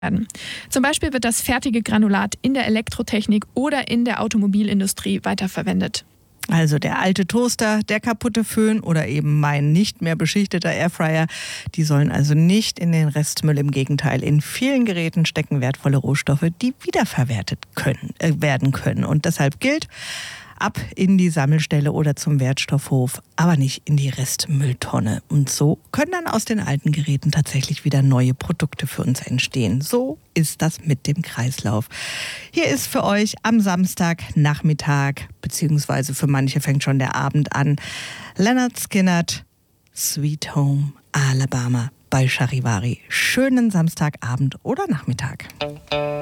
Zum Beispiel wird das fertige Granulat in der Elektrotechnik oder in der Automobilindustrie weiterverwendet. Also der alte Toaster, der kaputte Föhn oder eben mein nicht mehr beschichteter Airfryer, die sollen also nicht in den Restmüll. Im Gegenteil, in vielen Geräten stecken wertvolle Rohstoffe, die wiederverwertet werden können. Und deshalb gilt, ab in die Sammelstelle oder zum Wertstoffhof, aber nicht in die Restmülltonne. Und so können dann aus den alten Geräten tatsächlich wieder neue Produkte für uns entstehen. So ist das mit dem Kreislauf. Hier ist für euch am Samstagnachmittag, beziehungsweise für manche fängt schon der Abend an, Lynyrd Skynyrd, Sweet Home Alabama bei Charivari. Schönen Samstagabend oder Nachmittag.